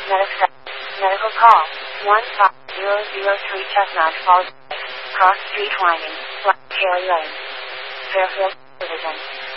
Medical call 15003 Chestnut Falls, Cross Street Winding, Kelly Lane, Fairfield Division.